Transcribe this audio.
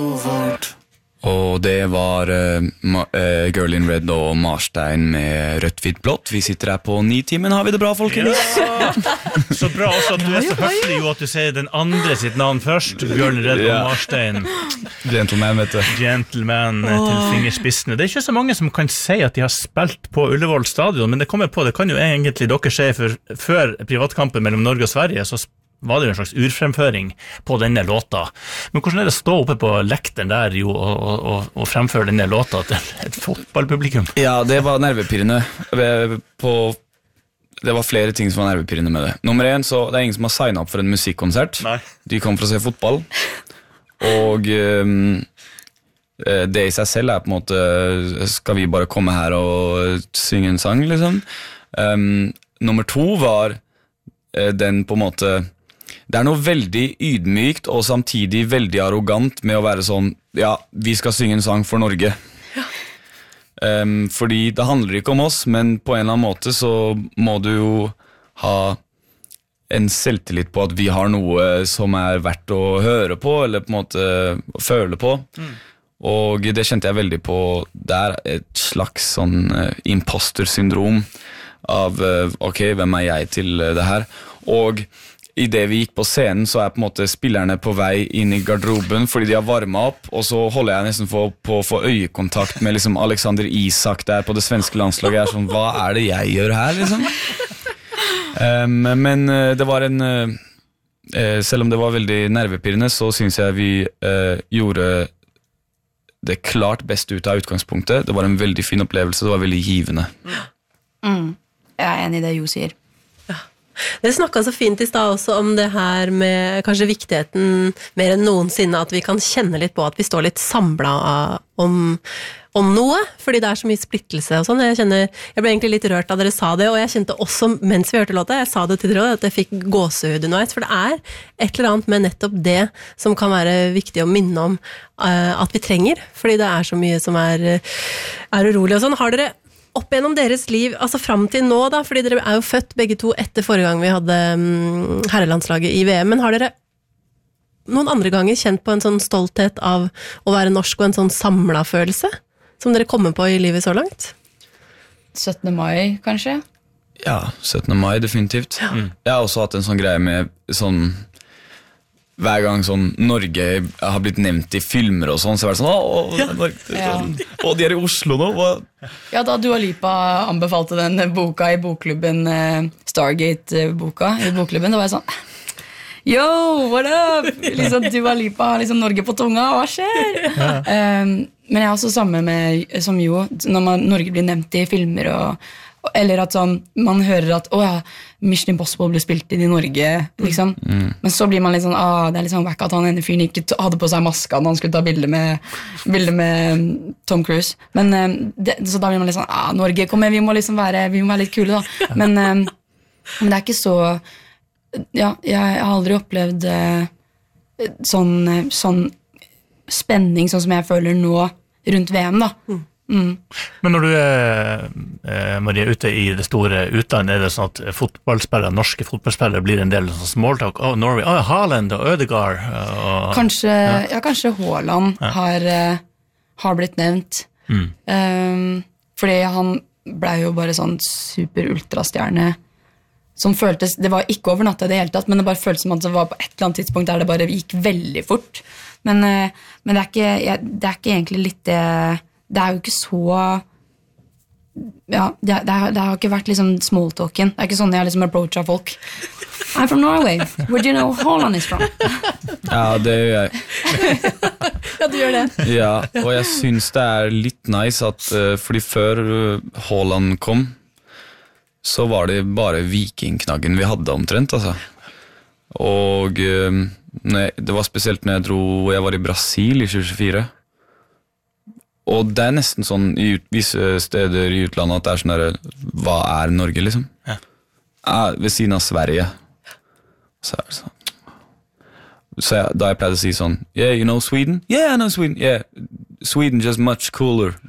Og det var Girl in Red og Marstein med rødt, hvitt, blått. Vi sitter her på 9-timen, har vi det bra, folkens? Ja. Så bra også at du så høflig jo at du sier den andre sitt navn først. Girl in Red og Marstein. Gentleman, vet du. Gentleman til fingerspissene. Det ikke så mange som kan si at de har spilt på Ullevål stadion, men det kommer på, det kan jo egentlig dere si, for før privatkampen mellom Norge og Sverige, så var det jo en slags urfremføring på denne låta. Men hvordan det å stå oppe på lekteren der jo, og fremføre denne låta til et fotballpublikum? Ja, det var nervepirrende. Det var flere ting som var nervepirrende med det. Nummer 1, så det ingen som har signet opp for en musikkonsert. Nei. De kom for å se fotball. Og det i seg selv på en måte, skal vi bare komme her og synge en sang, liksom? Nummer 2 var den på en måte... Det noe veldig ydmykt og samtidig veldig arrogant med å være sånn, ja, vi skal synge en sang for Norge. Ja. Fordi det handler ikke om oss, men på en eller annen måte så må du jo ha en selvtillit på at vi har noe som verdt å høre på, eller på en måte føle på. Og det kjente jeg veldig på. Det et slags sånn imposter-syndrom av, ok, hvem jeg til det her? Og i det vi gikk på scenen, så på en måte spillerne på vei inn i garderoben fordi de har varmet opp, og så holder jeg nesten på å få øyekontakt med liksom Alexander Isak der på det svenske landslaget. Jeg sånn, hva det jeg gjør her, liksom? Men det var selv om det var veldig nervepirrende, så synes jeg vi gjorde det klart beste ut av utgangspunktet. Det var en veldig fin opplevelse, det var veldig givende. Jeg enig i det Jo sier. Dere snakket så fint i stad også om det her med kanskje viktigheten mer enn noensinne, at vi kan kjenne litt på at vi står litt samlet om noe, fordi det så mye splittelse og sånn. Jeg ble egentlig litt rørt da dere sa det, og jeg kjente også mens vi hørte låta, jeg sa det til dere, at jeg fikk gåsehud underveis, for det et eller annet med nettopp det som kan være viktig å minne om at vi trenger, fordi det så mye som urolig og sånn. Har dere opp gjennom deres liv, altså frem til nå da, fordi dere jo født begge to etter forrige gang vi hadde herrelandslaget i VM, men har dere noen andre ganger kjent på en sånn stolthet av å være norsk og en sånn samlet følelse som dere kommer på i livet så langt? 17. mai, kanskje? Ja, 17. mai, definitivt. Ja. Jeg har også hatt en sånn greie med sånn hver gang sånn Norge har blitt nevnt i filmer og sånn, så det sånn, de i Oslo nå. Ja, da Dua Lipa anbefalte den boka i bokklubben, Stargate-boka i bokklubben, da var jeg sånn, yo, what up? Liksom Dua Lipa har liksom Norge på tunga, hva skjer? Men jeg også samme som Jo, når Norge blir nevnt i filmer eller at sånn, man hører at Mission Impossible ble spilt inn i Norge liksom. Men så blir man litt sånn det litt sånn wack at han ene fyren ikke hadde på seg maska når han skulle ta bilde med Tom Cruise, men så da blir man litt sånn Norge, vi må være litt kule da, men det ikke så jeg har aldri opplevd sånn spenning sånn som jeg føler nå rundt VM da. Men når du Maria, ute i det store utlandet, det sånn at norske fotballspillere blir en del sånn smalltalk, Norway, Haaland og Ødegaard kanskje Haaland har blitt nevnt fordi han ble jo bare sånn super ultrastjerne som føltes, det var ikke over natta i det hele tatt, men det bare føltes som at det var på et eller annet tidspunkt der det bare gikk veldig fort, men det ikke egentlig litt det jo ikke så det har ikke vært liksom smalltalken, det ikke sånn jeg liksom approacher folk. I'm from Norway, where do you know Haaland is from? Ja, det gjør jeg. Ja, du gjør det. Ja, og jeg synes det litt nice at fordi før Haaland kom, så var det bare vikingknaggen vi hadde omtrent, altså. Og det var spesielt når jeg var i Brasil i 2024. Og det nesten sånn i visse steder i utlandet at det sånn der, hva Norge liksom? Ja. Ved siden av Sverige. Så det sånn. Så da jeg pleide å si sånn, yeah, you know Sweden? Yeah, I know Sweden. Yeah, Sweden just much cooler.